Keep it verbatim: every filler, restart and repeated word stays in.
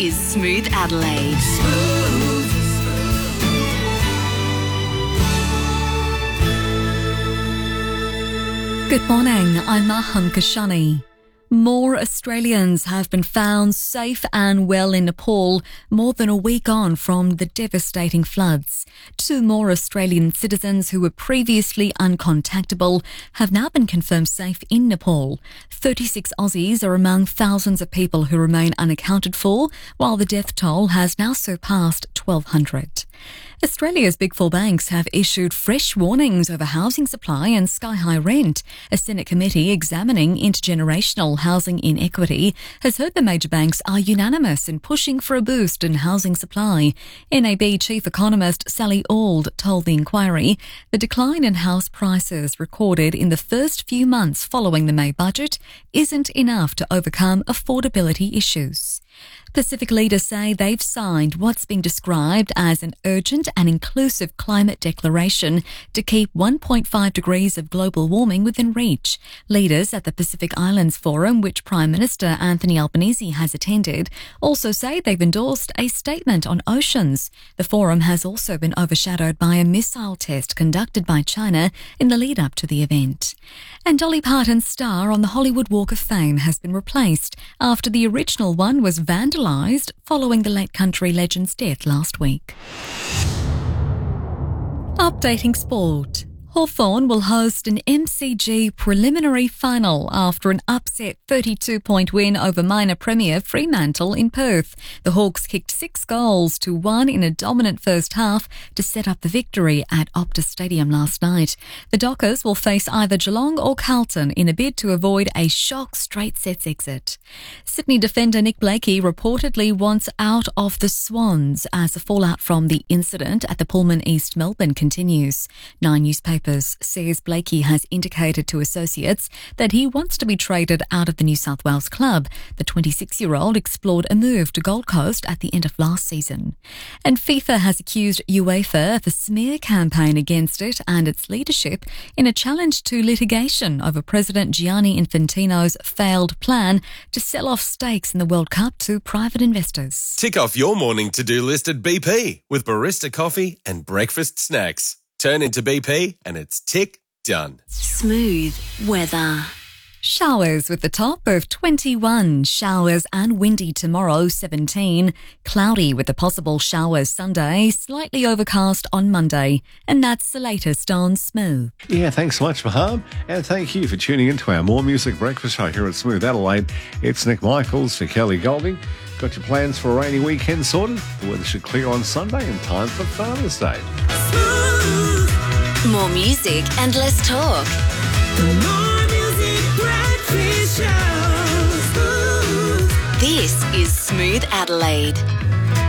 is Smooth Adelaide. Good morning, I'm Maham Kashani. More Australians have been found safe and well in Nepal more than a week on from the devastating floods. Two more Australian citizens who were previously uncontactable have now been confirmed safe in Nepal. thirty-six Aussies are among thousands of people who remain unaccounted for, while the death toll has now surpassed twelve hundred. Australia's big four banks have issued fresh warnings over housing supply and sky-high rent. A Senate committee examining intergenerational housing inequity has heard the major banks are unanimous in pushing for a boost in housing supply. N A B chief economist Sally Auld told the inquiry the decline in house prices recorded in the first few months following the May budget isn't enough to overcome affordability issues. Pacific leaders say they've signed what's been described as an urgent and inclusive climate declaration to keep one point five degrees of global warming within reach. Leaders at the Pacific Islands Forum, which Prime Minister Anthony Albanese has attended, also say they've endorsed a statement on oceans. The forum has also been overshadowed by a missile test conducted by China in the lead-up to the event. And Dolly Parton's star on the Hollywood Walk of Fame has been replaced after the original one was vandalised following the late country legend's death last week. Updating sport. Hawthorn will host an M C G preliminary final after an upset thirty-two point win over minor premier Fremantle in Perth. The Hawks kicked six goals to one in a dominant first half to set up the victory at Optus Stadium last night. The Dockers will face either Geelong or Carlton in a bid to avoid a shock straight sets exit. Sydney defender Nick Blakey reportedly wants out of the Swans as the fallout from the incident at the Pullman East Melbourne continues. Nine newspapers says Blakey has indicated to associates that he wants to be traded out of the New South Wales club. The twenty-six-year-old explored a move to Gold Coast at the end of last season. And FIFA has accused UEFA of a smear campaign against it and its leadership in a challenge to litigation over President Gianni Infantino's failed plan to sell off stakes in the World Cup to private investors. Tick off your morning to-do list at B P with barista coffee and breakfast snacks. Turn into B P and it's tick done. Smooth weather. Showers with the top of twenty-one. Showers and windy tomorrow, seventeen. Cloudy with the possible showers Sunday. Slightly overcast on Monday. And that's the latest on Smooth. Yeah, thanks so much, Maham. And thank you for tuning in to our More Music Breakfast Show here at Smooth Adelaide. It's Nick Michaels for Kelly Golding. Got your plans for a rainy weekend sorted? The weather should clear on Sunday in time for Father's Day. More music and less talk. More music breakfast show. This is Smooth Adelaide.